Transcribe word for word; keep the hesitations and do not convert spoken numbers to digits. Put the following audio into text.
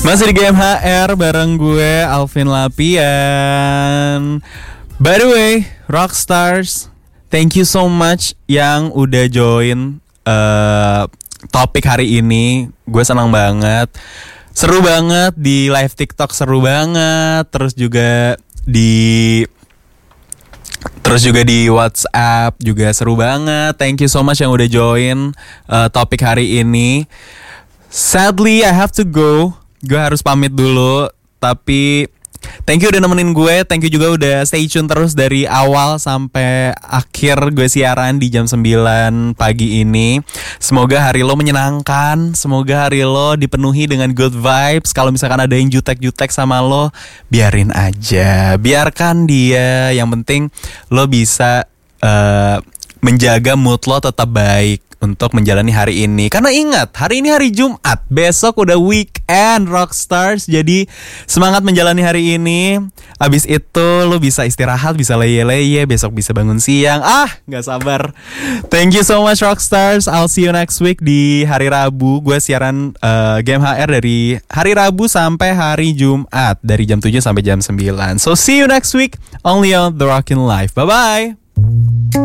Masih di G M H R bareng gue Alvin Lapian. By the way, Rockstars, thank you so much yang udah join uh, topik hari ini. Gue senang banget. Seru banget di live TikTok, seru banget. Terus juga di Terus juga di WhatsApp juga seru banget. Thank you so much yang udah join uh, topik hari ini. Sadly I have to go. Gue harus pamit dulu. Tapi thank you udah nemenin gue. Thank you juga udah stay tune terus dari awal sampai akhir gue siaran di jam sembilan pagi ini. Semoga hari lo menyenangkan. Semoga hari lo dipenuhi dengan good vibes. Kalau misalkan ada yang jutek-jutek sama lo, biarin aja. Biarkan dia. Yang penting lo bisa uh, menjaga mood lo tetap baik untuk menjalani hari ini. Karena ingat, hari ini hari Jumat, besok udah weekend Rockstars. Jadi semangat menjalani hari ini. Abis itu lo bisa istirahat, bisa leye-leye, besok bisa bangun siang. Ah, gak sabar. Thank you so much Rockstars. I'll see you next week di hari Rabu. Gue siaran uh, G M H R dari hari Rabu sampai hari Jumat, dari jam tujuh sampai jam sembilan. So see you next week only on The Rockin' Life. Bye-bye.